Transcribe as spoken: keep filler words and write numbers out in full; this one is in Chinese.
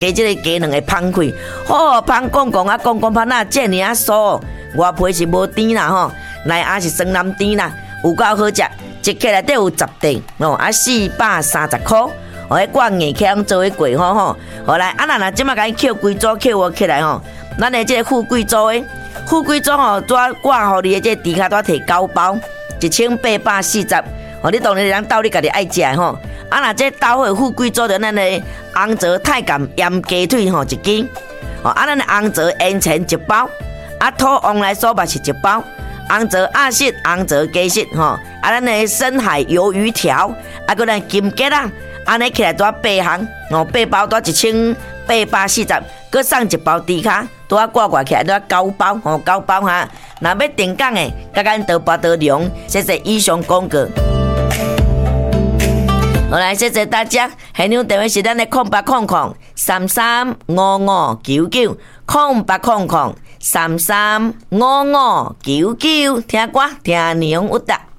加即个鸡卵会芳开，好芳讲讲啊讲讲芳啊，这尔啊酥，外皮是无甜啦吼，内鸭是酸蓝甜啦，有够好食。一克内底有十块，哦，啊四百三十块，哦，迄挂硬起用做伙过吼吼。好来，啊咱若即马甲伊扣规组扣我起来吼，咱的即个富贵组诶，富贵组吼，拄挂互你的即个猪脚拄摕九包，一千八百四十。哦，你当然人斗你家己爱食吼。啊，若这斗好富贵组着咱的红枣太监腌鸡腿吼一斤，哦，啊咱的红枣烟肠一包，啊土旺来酥肉是一包。红枣鸭舌、红枣鸡舌吼，啊，咱的深海鱿鱼条，啊，搁咱金桔啊，安尼起来拄啊八项，哦，八包拄一千八百四十，搁送一包猪脚，拄啊挂挂起来拄啊九包，吼，九包哈。若要订购的，甲咱多包多量，谢谢以上广告。好来，谢谢大家。现场电话是咱的空八空空三三五五九九空八空空三三五五九九，听歌听娘有达。